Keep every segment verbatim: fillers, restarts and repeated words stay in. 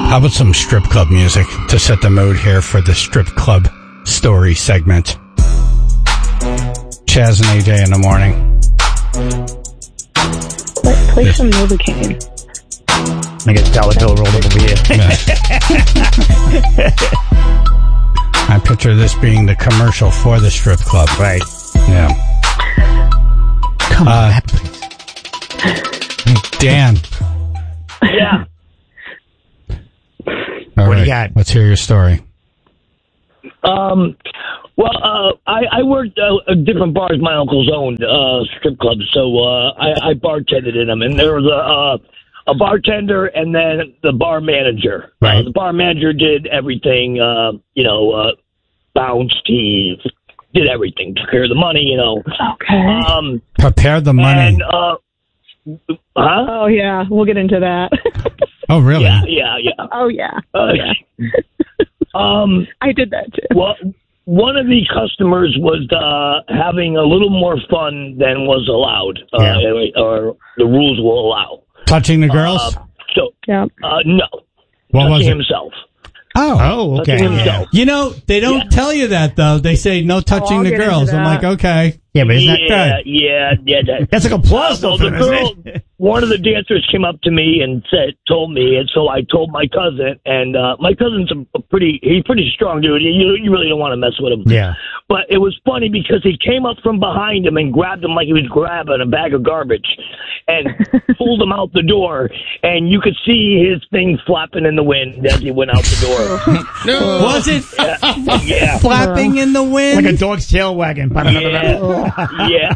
How about some strip club music to set the mood here for the strip club story segment? Chaz and A J in the morning. Play, play some Novocaine. I get Dollar Bill rolled up over here. I picture this being the commercial for the strip club. Right. Yeah. Come on, uh, Dan. Yeah. All what right. do you got? Let's hear your story. Um, well, uh, I, I worked uh, at different bars my uncle's owned, uh, strip clubs, so uh, I, I bartended in them, and there was a uh, a bartender and then the bar manager. Right. Uh, the bar manager did everything, uh, you know, uh, bounced, he did everything, took care of the money, you know. Okay. Um, Prepare the money. and, uh, huh? Oh, yeah. We'll get into that. Oh, really? Yeah, yeah, yeah. Oh, yeah. Uh, yeah. um, I did that, too. well, one of the customers was uh, having a little more fun than was allowed, uh, Yeah. or the rules will allow. Touching the girls? Uh, so, Yeah. uh, no. What Touching was it? himself. Oh. Oh, okay. Touching Yeah. himself. You know, they don't Yeah. tell you that, though. They say no touching I'll the get into girls. I'm that. like, okay. Yeah, but isn't that Yeah, good? yeah, yeah. That, That's like applause, well, though, the for them, girl, isn't it? one of the dancers came up to me and said, told me, and so I told my cousin, and uh, my cousin's a pretty, he's pretty strong dude. You, you really don't want to mess with him. Yeah. But it was funny because he came up from behind him and grabbed him like he was grabbing a bag of garbage and pulled him out the door, and you could see his thing flapping in the wind as he went out the door. No. Was it Yeah. yeah. flapping in the wind? Like a dog's tail wagging. Yeah. yeah.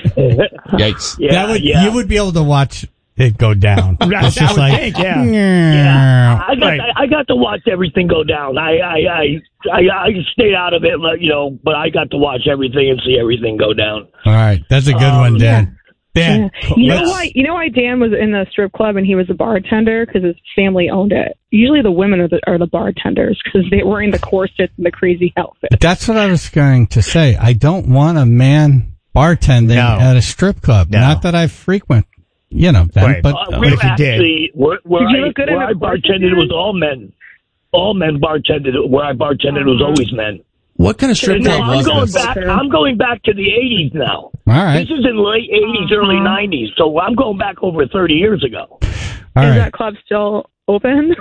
Yikes. Yeah. that would, yeah. you would be able to watch it go down. Right, It's I just would like, think, yeah. Yeah, I got Right. I, I got to watch everything go down. I I I I, I stayed out of it, you know, but I got to watch everything and see everything go down. All right. That's a good Um, one, Dan. Dan. Yeah. You know let's- why? You know why Dan was in the strip club and he was a bartender because his family owned it. Usually the women are the, are the bartenders because they're wearing the corsets and the crazy outfits. That's what I was going to say. I don't want a man bartending No. at a strip club. No. Not that I frequent, you know, them, Right. but Uh, But we if you did- actually, where, where Did you I, look good where in I a corset, bartended Dan? was all men. All men bartended. Where I bartended was always men. What kind of strip No, club I'm was going this? back. I'm going back to the eighties now. all right. This is in late eighties, early nineties. So I'm going back over thirty years ago. All Is right. that club still open?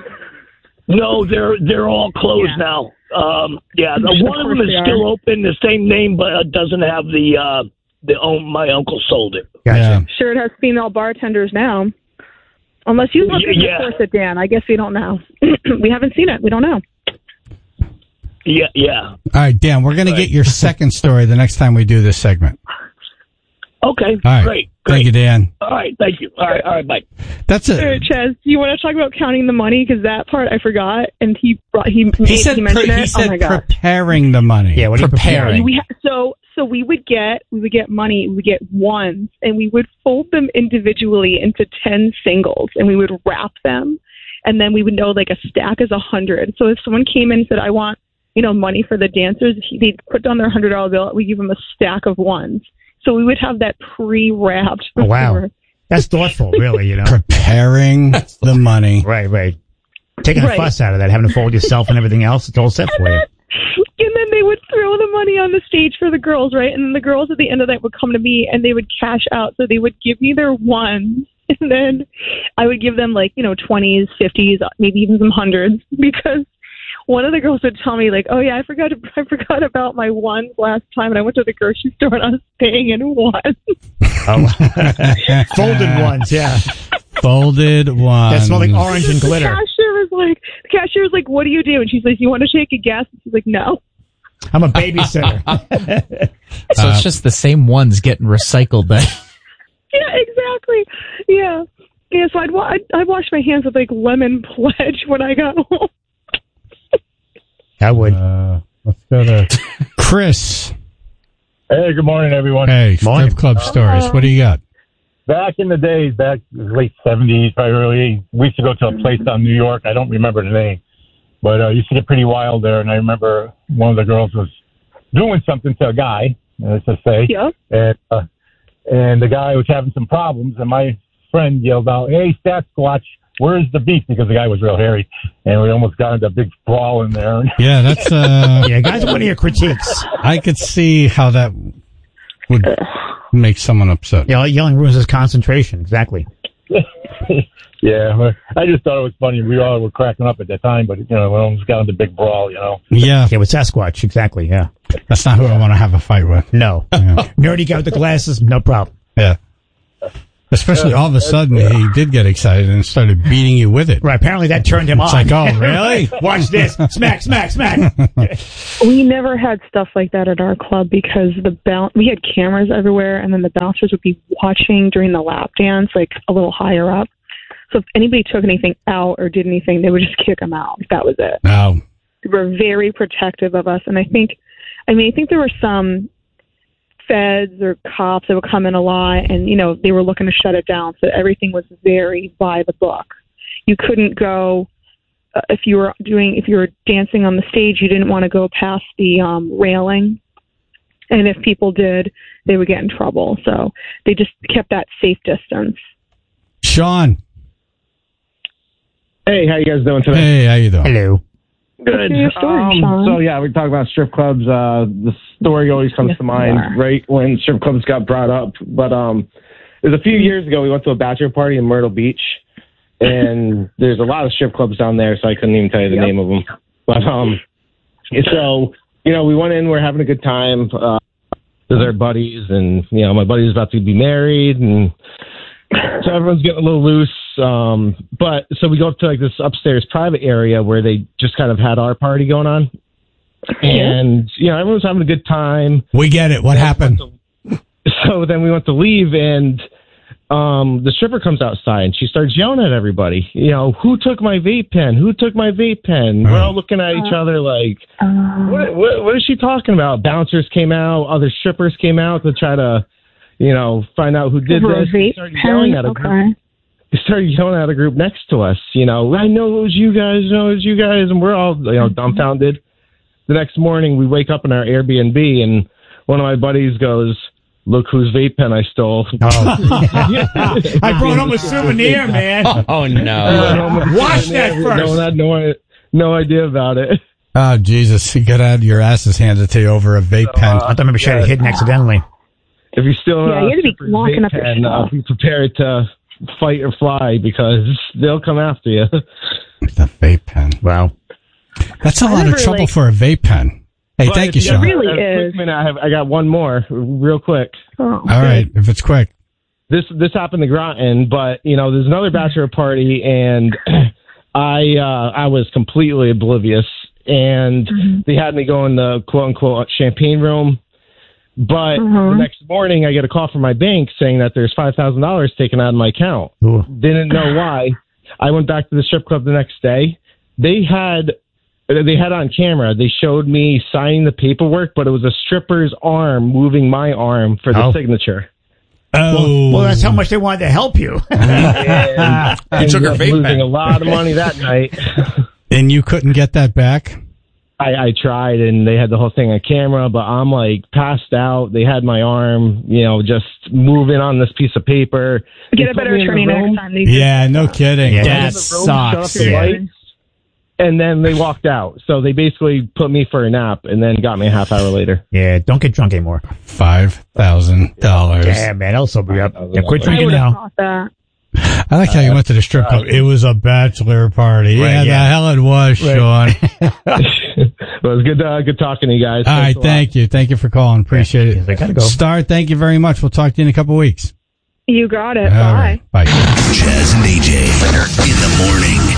No, they're they're all closed Yeah. now. Um, yeah, the, Of one of them course is they still are. open, the same name, but it doesn't have the uh, the own. My uncle sold it. Gotcha. Yeah. Sure, it has female bartenders now. Unless you look at Yeah. the corset, Dan. I guess we don't know. We haven't seen it. We don't know. Yeah, yeah. All right, Dan, we're going to Right. get your second story the next time we do this segment. Okay, All right. great, great. Thank you, Dan. All right, thank you. All right, all right, bye. That's All right, it. Chaz, do you want to talk about counting the money? Because that part I forgot, and he brought he He made, said, he pre- mentioned he it. said oh my god! preparing the money. Yeah, what are you preparing? We ha- so so we would get we would get money. We would get ones, and we would fold them individually into ten singles, and we would wrap them, and then we would know like a stack is a hundred. So if someone came in and said, "I want you know money for the dancers," they'd put down their hundred dollar bill. We give them a stack of ones. So we would have that pre-wrapped. Oh, wow. before. That's thoughtful, really, you know. Preparing the money. Right, right. Taking the Right. fuss out of that, having to fold yourself and everything else, it's all set for you. And then they would throw the money on the stage for the girls, right? And then the girls at the end of that would come to me and they would cash out. So they would give me their ones. And then I would give them like, you know, twenties, fifties, maybe even some hundreds because one of the girls would tell me like, oh yeah, I forgot to, I forgot about my ones last time and I went to the grocery store and I was paying in ones. Oh. Folded ones, yeah. Folded ones. That smell like orange and The glitter. cashier was like, the cashier was like, what do you do? And she's like, you want to take a guess? And she's like, no. I'm a babysitter. So it's just the same ones getting recycled then. Yeah, exactly. Yeah. Yeah, so I'd, wa- I'd, I'd wash my hands with, like, lemon pledge when I got home. I would. Uh, let's go to Chris. Hey, good morning, everyone. Hey, Morning. strip club stories. What do you got? Back in the days, back late seventies, probably early eighties, we used to go to a place down in New York. I don't remember the name, but uh, used to get pretty wild there. And I remember one of the girls was doing something to a guy, let's just say, Yeah. and uh, and the guy was having some problems. And my friend yelled out, "Hey, Sasquatch, where's the beef? Because the guy was real hairy, and we almost got into a big brawl in there. Yeah, that's uh, yeah, guys, one of your critiques. I could see how that would make someone upset. Yeah, yelling ruins his concentration. Exactly. Yeah, I just thought it was funny. We all were cracking up at that time, but you know, we almost got into a big brawl. You know. Yeah, yeah, with Sasquatch. Exactly. Yeah, that's not who I want to have a fight with. No, yeah. Nerdy guy with the glasses. No problem. Yeah. Especially all of a sudden he did get excited and started beating you with it. Right. Apparently that turned him it's on. It's like, oh, really? Watch this. Smack, smack, smack. We never had stuff like that at our club because the boun- we had cameras everywhere, and then the bouncers would be watching during the lap dance, like a little higher up. So if anybody took anything out or did anything, they would just kick them out. That was it. No. They were very protective of us. And I think, I mean, I think there were some feds or cops that would come in a lot, and, you know, they were looking to shut it down. So everything was very by the book. You couldn't go, uh, if you were doing, if you were dancing on the stage, you didn't want to go past the um, railing. And if people did, they would get in trouble. So they just kept that safe distance. Sean. Hey, how you guys doing today? Hey, how you doing? Hello. Good. Story, um, so yeah, we talk about strip clubs. Uh, the story always comes yes, to mind right when strip clubs got brought up. But um, it was a few years ago. We went to a bachelor party in Myrtle Beach, and there's a lot of strip clubs down there, so I couldn't even tell you the yep. name of them. But um, so you know, we went in. We're having a good time uh, with our buddies, and you know, my buddy's about to be married, and so everyone's getting a little loose. Um, but so we go up to like this upstairs private area where they just kind of had our party going on. And, you know, everyone was having a good time. We get it. What happened? To, so then we went to leave, and um, the stripper comes outside and she starts yelling at everybody. You know, who took my vape pen? Who took my vape pen? We're all looking at each other like, what, what, what is she talking about? Bouncers came out, other strippers came out to try to, you know, find out who did this. They started yelling at a okay. group. They started yelling at a group next to us. You know, I know it was you guys, I know it was you guys, and we're all, you know, dumbfounded. The next morning, we wake up in our Airbnb, and one of my buddies goes, "Look whose vape pen I stole." Oh. I brought home a souvenir, man. Oh, no. Wash that first. No one had no, no idea about it. Oh, Jesus. You got out your asses handed to you over a vape So, pen. uh, I thought maybe she had it hidden accidentally. If you still Yeah, uh, you had to be locking up your pen, uh, stuff. be prepared to fight or fly because they'll come after you. The vape pen. Wow. That's a I lot of never, trouble like- for a vape pen. Hey, But thank if you, got- Sean. really a quick is. minute, I have I got one more, real quick. Oh, All right, if it's quick. This this happened to Groton, but you know, there's another bachelor party, and I uh, I was completely oblivious, and Mm-hmm. they had me go in the quote unquote champagne room. But Mhm. the next morning, I get a call from my bank saying that there's five thousand dollars taken out of my account. Ooh. Didn't know why. I went back to the strip club the next day. They had they had on camera. They showed me signing the paperwork, but it was a stripper's arm moving my arm for the Oh. signature. Oh. Well, well, that's how much they wanted to help you. And I You took ended her up vape losing pen. a lot of money that night. And you couldn't get that back? I, I tried, and they had the whole thing on camera, but I'm like passed out. They had my arm, you know, just moving on this piece of paper. Get They a put better me in the attorney room, next time. They Yeah, no kidding. Yeah. put me That in the room, shut off sucks. the Yeah. lights, and then they walked out. So they basically put me for a nap, and then got me a half hour later. Yeah, don't get drunk anymore. Five thousand dollars. Yeah, man, that'll sober you up. Yeah, quit I drinking would have now. thought that. I like how you went to the strip club. It was a bachelor party. Right, yeah, yeah. the hell it was, Sean. Well, it was good, uh, good talking to you guys. All right, Thanks a lot. thank you. Thank you for calling. Appreciate Yes, I it. gotta go. Star, thank you very much. We'll talk to you in a couple weeks. You got it. All Bye. right, bye. Chaz and A J in the morning.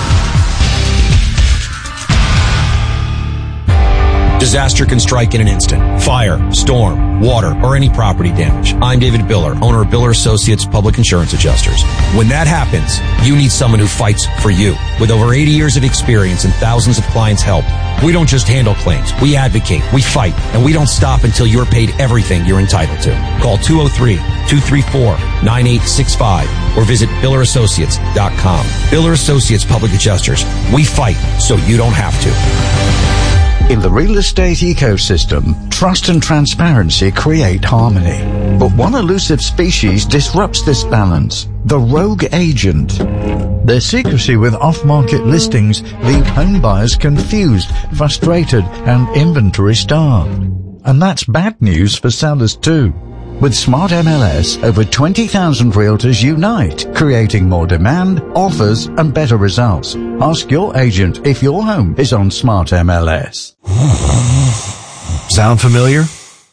Disaster can strike in an instant. Fire, storm, water, or any property damage. I'm David Biller, owner of Biller Associates Public Insurance Adjusters. When that happens, you need someone who fights for you. With over eighty years of experience and thousands of clients helped, we don't just handle claims. We advocate, we fight, and we don't stop until you're paid everything you're entitled to. Call two oh three, two three four, nine eight six five or visit biller associates dot com. Biller Associates Public Adjusters. We fight so you don't have to. In the real estate ecosystem, trust and transparency create harmony. But one elusive species disrupts this balance: the rogue agent. Their secrecy with off-market listings leave home buyers confused, frustrated, and inventory starved. And that's bad news for sellers too. With Smart M L S, over twenty thousand realtors unite, creating more demand, offers, and better results. Ask your agent if your home is on Smart M L S. Sound familiar?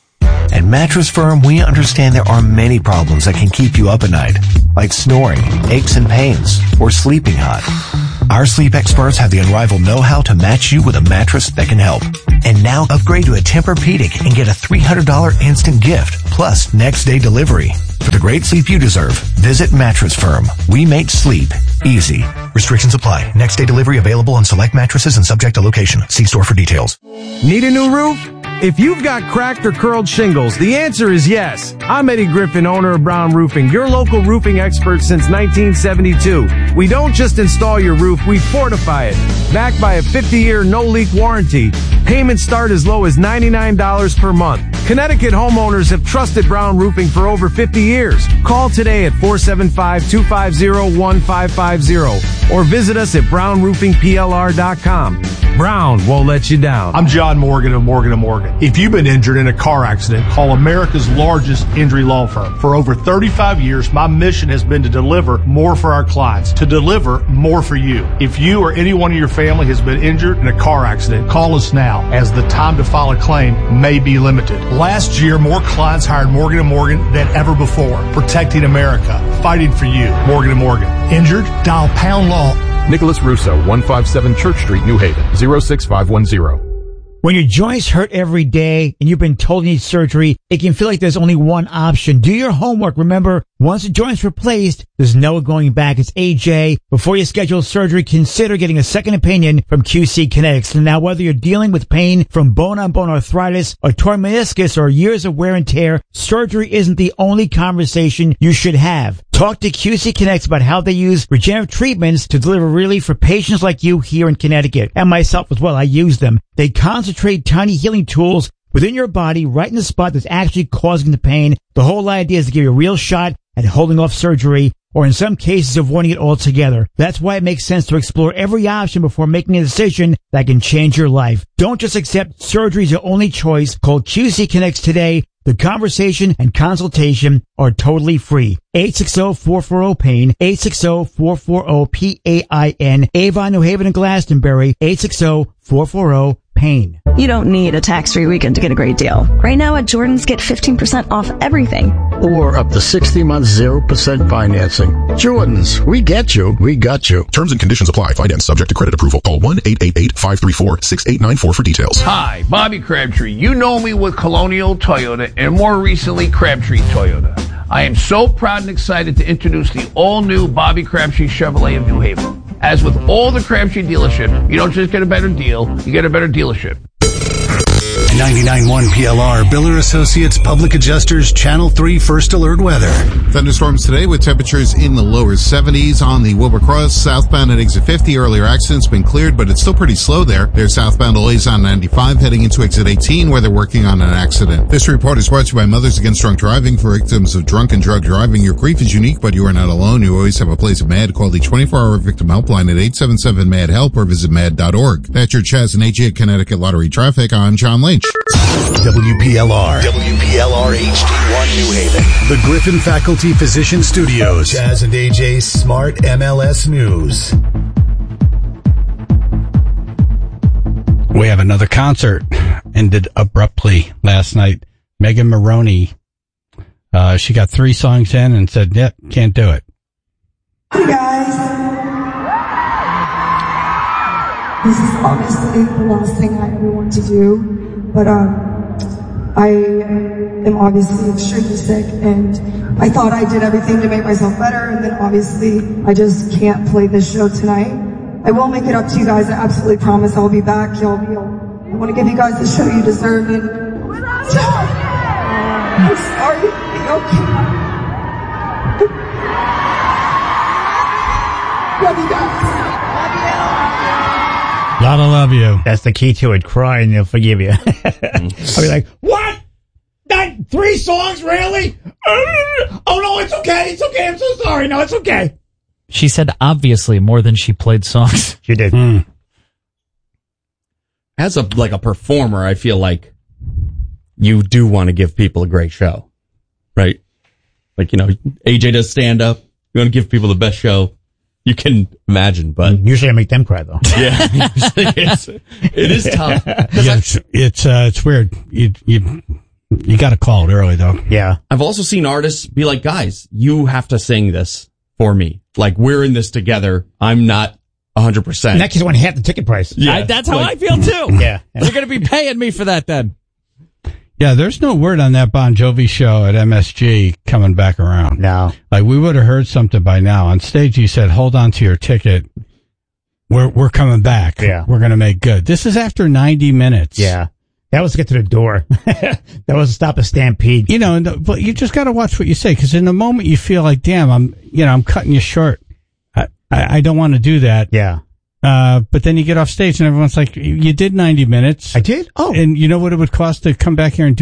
At Mattress Firm, we understand there are many problems that can keep you up at night, like snoring, aches and pains, or sleeping hot. Our sleep experts have the unrivaled know-how to match you with a mattress that can help. And now upgrade to a Tempur-Pedic and get a three hundred dollars instant gift, plus next-day delivery. For the great sleep you deserve, visit Mattress Firm. We make sleep easy. Restrictions apply. Next-day delivery available on select mattresses and subject to location. See store for details. Need a new roof? If you've got cracked or curled shingles, the answer is yes. I'm Eddie Griffin, owner of Brown Roofing, your local roofing expert since nineteen seventy-two. We don't just install your roof, we fortify it. Backed by a fifty-year no-leak warranty. Payments start as low as ninety-nine dollars per month. Connecticut homeowners have trusted Brown Roofing for over fifty years. Call today at four seven five, two five zero, one five five zero or visit us at brown roofing p l r dot com. Brown won't let you down. I'm John Morgan of Morgan and Morgan. If you've been injured in a car accident, call America's largest injury law firm. For over thirty-five years, my mission has been to deliver more for our clients, to deliver more for you. If you or anyone in your family has been injured in a car accident, call us now, as the time to file a claim may be limited. Last year, more clients hired Morgan and Morgan than ever before, protecting America, fighting for you. Morgan and Morgan. Injured? Dial pound law. Nicholas Russo, one fifty-seven Church Street, New Haven, zero six five one zero. When your joints hurt every day and you've been told you need surgery, it can feel like there's only one option. Do your homework. Remember, once the joint's replaced, there's no going back. It's A J. Before you schedule surgery, consider getting a second opinion from Q C Kinetics. And now, whether you're dealing with pain from bone-on-bone arthritis or torn meniscus or years of wear and tear, surgery isn't the only conversation you should have. Talk to Q C Kinetics about how they use regenerative treatments to deliver relief for patients like you here in Connecticut. And myself as well, I use them. They concentrate tiny healing tools within your body right in the spot that's actually causing the pain. The whole idea is to give you a real shot at holding off surgery, or in some cases avoiding it altogether. That's why it makes sense to explore every option before making a decision that can change your life. Don't just accept surgery as your only choice. Call Q C Kinetics today. The conversation and consultation are totally free. eight six zero, four four zero, PAIN, eight six zero, four four zero, P A I N, Avon, New Haven, and Glastonbury, eight six zero, four four zero, PAIN. You don't need a tax-free weekend to get a great deal. Right now at Jordan's, get fifteen percent off everything. Or up to sixty months, zero percent financing. Jordan's, we get you, we got you. Terms and conditions apply. Finance subject to credit approval. Call one eight eight eight, five three four, six eight nine four for details. Hi, Bobby Crabtree. You know me with Colonial Toyota and more recently Crabtree Toyota. I am so proud and excited to introduce the all-new Bobby Crabtree Chevrolet of New Haven. As with all the Crabtree dealership, you don't just get a better deal, you get a better dealership. ninety-nine point one P L R, Biller Associates Public Adjusters, Channel three First Alert Weather. Thunderstorms today with temperatures in the lower seventies on the Wilbur Cross southbound at exit fifty. Earlier accident's been cleared, but it's still pretty slow there. There's southbound delays on ninety-five heading into exit eighteen where they're working on an accident. This report is brought to you by Mothers Against Drunk Driving. For victims of drunk and drug driving, your grief is unique, but you are not alone. You always have a place at MAD. Call the twenty-four hour victim helpline at eight seven seven, M A D HELP or visit mad dot org. That's your Chaz and A J Connecticut Lottery Traffic. I'm John Lynch. W P L R. W P L R H D one New Haven. The Griffin Faculty Physician Studios. Chaz and A J's Smart M L S News. We have another concert ended abruptly last night. Megan Maroney, uh, she got three songs in and said, yep, can't do it. Hey guys. This is obviously the last thing I ever want to do, but um, I am obviously extremely sick, and I thought I did everything to make myself better, and then obviously I just can't play this show tonight. I will make it up to you guys. I absolutely promise I'll be back. Y'all be. I want to give you guys the show you deserve, and I'm sorry. Okay. Love you guys. Gotta love you. That's the key to it. Cry and they'll forgive you. I'll be like, what? That three songs, really? Oh no, it's okay. It's okay. I'm so sorry. No, it's okay. She said obviously more than she played songs. She did. Mm. As a like a performer, I feel like you do want to give people a great show, right? Like, you know, A J does stand up. You want to give people the best show you can imagine, but usually I make them cry though. Yeah, it's, it is tough. Yeah, it's it's, uh, it's weird. You you you got to call it early though. Yeah, I've also seen artists be like, guys, you have to sing this for me. Like, we're in this together. I'm not one hundred percent. In that case, I want half the ticket price. Yeah, I, that's how like, I feel too. Yeah, you're going to be paying me for that then. Yeah, there's no word on that Bon Jovi show at M S G coming back around. No. Like, we would have heard something by now. On stage, he said, hold on to your ticket. We're we're coming back. Yeah. We're going to make good. This is after ninety minutes. Yeah. That was to get to the door. That was to stop a stampede. You know, and the, but you just got to watch what you say, because in the moment you feel like, damn, I'm, you know, I'm cutting you short. I, I, I don't want to do that. Yeah. Uh, but then you get off stage and everyone's like, you did ninety minutes. I did? Oh. And you know what it would cost to come back here and do